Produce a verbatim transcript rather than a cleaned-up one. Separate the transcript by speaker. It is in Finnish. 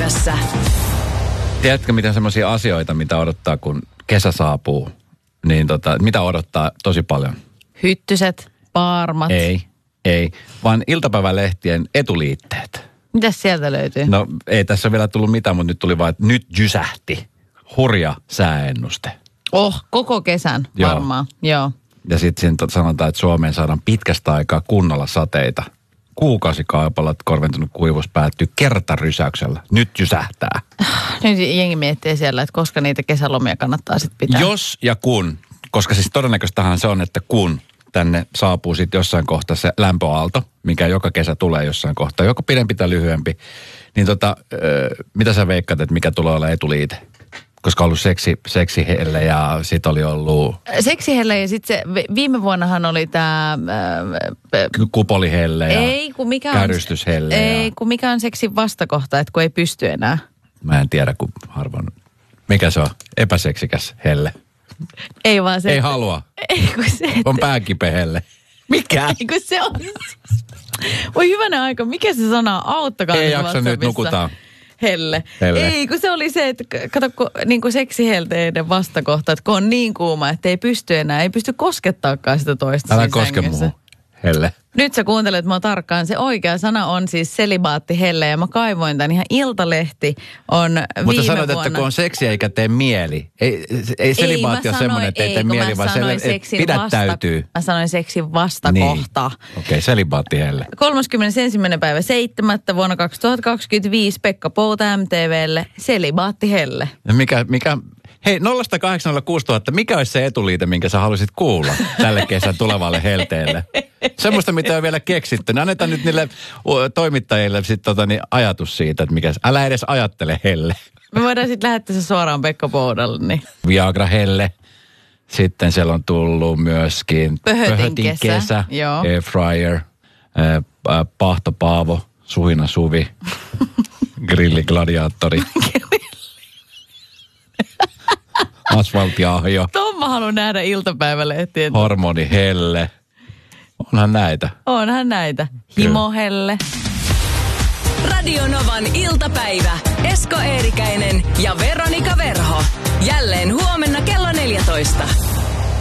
Speaker 1: Yössä.
Speaker 2: Tiedätkö, mitä semmoisia asioita, mitä odottaa, kun kesä saapuu? Niin tota, mitä odottaa tosi paljon?
Speaker 3: Hyttyset, paarmat.
Speaker 2: Ei, ei, vaan iltapäivälehtien etuliitteet.
Speaker 3: Mitäs sieltä löytyy?
Speaker 2: No ei tässä vielä tullut mitään, mutta nyt tuli vaan, että nyt jysähti. Hurja sääennuste.
Speaker 3: Oh, koko kesän
Speaker 2: Joo.
Speaker 3: varmaan, joo.
Speaker 2: Ja sitten sanotaan, että Suomeen saadaan pitkästä aikaa kunnolla sateita. Kuukausikaupalla korventunut kuivuus päättyy kertarysäyksellä. Nyt jysähtää.
Speaker 3: Nyt jengi miettii siellä, että koska niitä kesälomia kannattaa sitten pitää.
Speaker 2: Jos ja kun, koska siis todennäköistähän se on, että kun tänne saapuu sitten jossain kohtaa se lämpöaalto, mikä joka kesä tulee jossain kohtaa, joko pidempi tai lyhyempi, niin tota, ö, mitä sä veikkaat, että mikä tulee olla etuliite? Koska on ollut seksi, seksihelle ja sit oli ollut...
Speaker 3: Seksihelle ja sitten se, viime vuonnahan oli tämä...
Speaker 2: Kupolihelle ja
Speaker 3: ei, kun mikä on,
Speaker 2: kärystyshelle.
Speaker 3: Ei,
Speaker 2: ja,
Speaker 3: kun mikä on seksin vastakohta, että kun ei pysty enää.
Speaker 2: mä en tiedä, kun harvoin... Mikä se on? Epäseksikäs helle.
Speaker 3: Ei vaan se...
Speaker 2: Ei halua.
Speaker 3: Ei kun se...
Speaker 2: On pääkipehelle. Mikä?
Speaker 3: Ei kun se on... Voi hyvänä aika, mikä se sana? Auttakaa.
Speaker 2: Ei jaksa nyt, nukutaan.
Speaker 3: Helle.
Speaker 2: Helle.
Speaker 3: Ei, kun se oli se, että kato, kun, niin kuin seksihelteiden vastakohta, että kun on niin kuuma, että ei pysty enää, ei pysty koskettaakaan sitä toista.
Speaker 2: Älä
Speaker 3: siinä
Speaker 2: koske
Speaker 3: sängyssä.
Speaker 2: muuhun. Helle.
Speaker 3: Nyt sä kuuntelet mua tarkkaan. Se oikea sana on siis selibaatti helle ja mä kaivoin tämän ihan Iltalehti on
Speaker 2: Mutta
Speaker 3: viime
Speaker 2: sanoit,
Speaker 3: vuonna.
Speaker 2: että kun on seksiä eikä tee mieli. Ei, ei selibaatti ole semmoinen, että ei tee mieli, vaan se pidättäytyy.
Speaker 3: Vasta, mä sanoin seksin vastakohta.
Speaker 2: Niin. Okei, okay, selibaatti helle.
Speaker 3: kolmaskymmenesensimmäinen päivä seitsemättä vuonna kaksituhattakaksikymmentäviisi Pekka Pouta M T V:lle selibaatti helle.
Speaker 2: Ja mikä, mikä, hei, nolla kahdeksan nolla kuusi tuhatta, mikä olisi se etuliite, minkä sä haluaisit kuulla tälle kesän tulevalle helteelle? Semmoista, mitä on vielä keksitty. Ne annetaan nyt niille toimittajille sit tota, niin ajatus siitä, että mikä, älä edes ajattele helle.
Speaker 3: Me voidaan sitten lähettää se suoraan Pekka Poudalle. Niin.
Speaker 2: Viagra helle. Sitten siellä on tullut myöskin
Speaker 3: Pöhötin
Speaker 2: Pöhötin
Speaker 3: kesä.
Speaker 2: kesä,
Speaker 3: Joo.
Speaker 2: Air Fryer, äh, Pahto Paavo, Suhina Suvi, Grilli Gladiaattori, Asfaltiahjo,
Speaker 3: Tom mä haluan nähdä iltapäivälehtien.
Speaker 2: Hormoni helle. Onhan näitä.
Speaker 3: Onhan näitä. Himohelle.
Speaker 1: Radio Novan iltapäivä. Esko Eerikäinen ja Veronika Verho. Jälleen huomenna kello neljätoista.